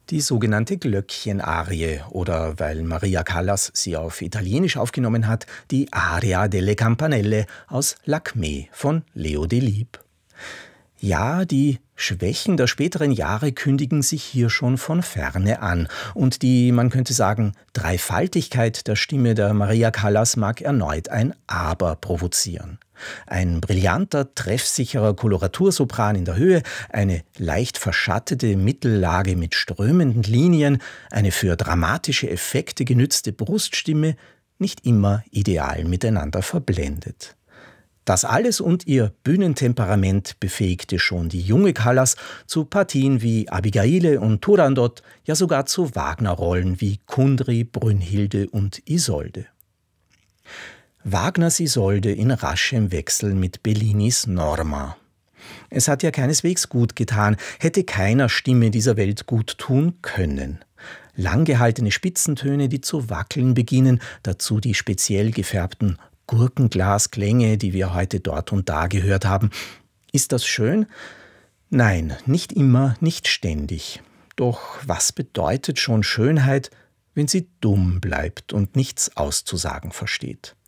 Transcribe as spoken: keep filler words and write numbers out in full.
Die sogenannte Glöckchenarie oder, weil Maria Callas sie auf Italienisch aufgenommen hat, die Aria delle Campanelle aus Lakmé von Leo Delibes. Ja, die Schwächen der späteren Jahre kündigen sich hier schon von ferne an. Und die, man könnte sagen, Dreifaltigkeit der Stimme der Maria Callas mag erneut ein Aber provozieren. Ein brillanter, treffsicherer Koloratursopran in der Höhe, eine leicht verschattete Mittellage mit strömenden Linien, eine für dramatische Effekte genützte Bruststimme, nicht immer ideal miteinander verblendet. Das alles und ihr Bühnentemperament befähigte schon die junge Callas zu Partien wie Abigaile und Turandot, ja sogar zu Wagner-Rollen wie Kundry, Brünnhilde und Isolde. Wagners Isolde in raschem Wechsel mit Bellinis Norma. Es hat ja keineswegs gut getan, hätte keiner Stimme dieser Welt gut tun können. Langgehaltene Spitzentöne, die zu wackeln beginnen, dazu die speziell gefärbten Gurkenglasklänge, die wir heute dort und da gehört haben. Ist das schön? Nein, nicht immer, nicht ständig. Doch was bedeutet schon Schönheit, wenn sie dumm bleibt und nichts auszusagen versteht?